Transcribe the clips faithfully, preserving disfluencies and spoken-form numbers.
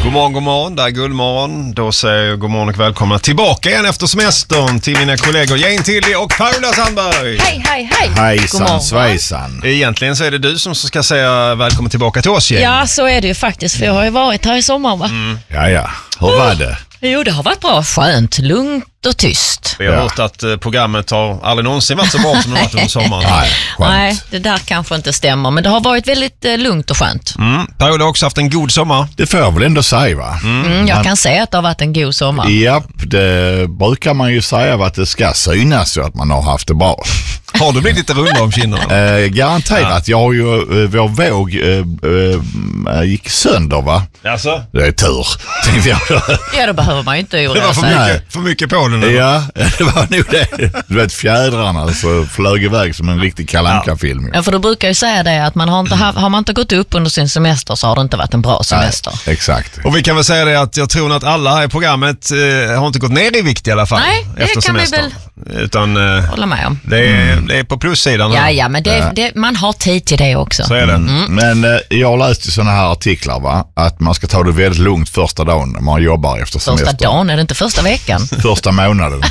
God morgon, god morgon. Det är Guldmorgon. Då säger jag god morgon och välkomna tillbaka igen efter semestern till mina kollegor Jane Tilly och Paula Sandberg. Hej, hej, hej. Hejsan, svejsan. Egentligen så är det du som ska säga välkommen tillbaka till oss, Jane. Ja, så är det ju faktiskt, för jag har ju varit här i sommar, va? Mm. Ja, ja. Hur var det? Jo, det har varit bra. Skönt, lugnt och tyst. Vi har Ja. hört att eh, programmet har aldrig någonsin varit så bra som det varit under sommaren. Nej, skönt. Nej, det där kanske inte stämmer, men det har varit väldigt eh, lugnt och skönt. Mm. Paula har också haft en god sommar. Det får jag väl ändå säga, va? Mm, jag kan säga att det har varit en god sommar. Japp, det brukar man ju säga att det ska synas så att man har haft det bra. Har du blivit lite runda om kinderna? Eh, garanterat. Jag har ju, eh, vår våg eh, eh, gick sönder, va? Alltså? Det är tur, tänkte jag. Ja, då behöver man ju inte Det var oroa för sig. mycket, för mycket på den. eller? Ja, det var nog det. Du vet, fjädrarna så flög iväg som en riktig Kalle Anka-film. Ja. Ja, för då brukar jag säga det att man har, inte, har man inte gått upp under sin semester så har det inte varit en bra semester. Nej, exakt. Och vi kan väl säga det att jag tror att alla här i programmet eh, har inte gått ner i vikt i alla fall. Nej, det efter kan vi semestern. Utan eh, Hålla med om. det, är, det är på plussidan. Ja, ja, men det, det, man har tid till det också. Så är det. Mm. Men eh, jag läste ju sådana här artiklar, va? Att man ska ta det väldigt lugnt första dagen när man jobbar efter semester. Första dagen, är det inte första veckan? Första månaden.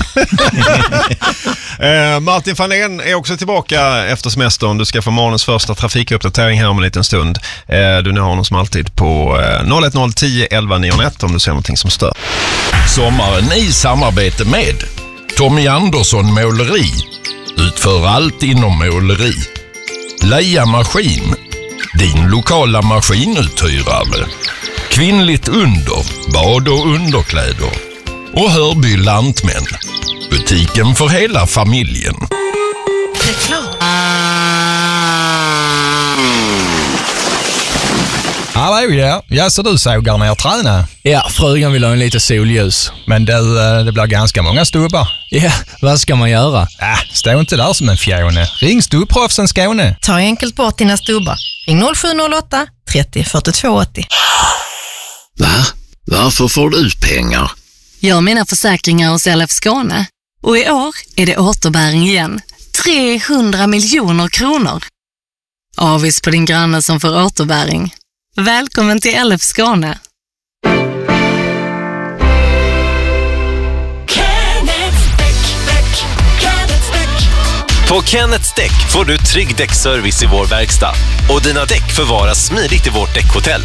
Eh, Martin Fahlén är också tillbaka efter semestern. Du ska få morgonens första trafikuppdatering här om en liten stund. Eh, du nu har honom som alltid på eh, noll ett noll tio elva niohundraett om du ser någonting som stör. Sommaren i samarbete med Tommy Andersson Måleri. Utför allt inom måleri. Leia Maskin. Din lokala maskinuthyrare. Kvinnligt under. Bad och underkläder. Och Hörby Lantmän. Butiken för hela familjen. Hallå, ja. Ja, så du sågar ner träna. Ja, frugan vill ha en lite solljus. Men du, eh, det blir ganska många stubbar. Ja, vad ska man göra? Äh, stå inte där som en fjone. Ring Stubbproffsen Skåne. Ta enkelt bort dina stubbar. Ring noll sju noll åtta trettio fyrtiotvå åttio. Va? Varför får du pengar? Jag har mina försäkringar hos L F Skåne. Och i år är det återbäring igen. trehundra miljoner kronor. Avis på din granne som får återbäring. Välkommen till L F Skåne. På Kenneths Däck får du trygg däckservice i vår verkstad. Och dina däck förvaras smidigt i vårt däckhotell.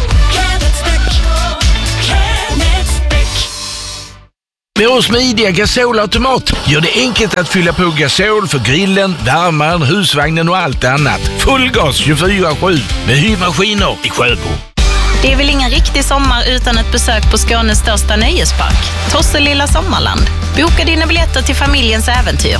Med vår smidiga gasolautomat gör det enkelt att fylla på gasol för grillen, värmaren, husvagnen och allt annat. Fullgas tjugofyra sju med hyrmaskiner i Sjöbo. Det är väl ingen riktig sommar utan ett besök på Skånes största nöjespark, Tosselilla Sommarland. Boka dina biljetter till familjens äventyr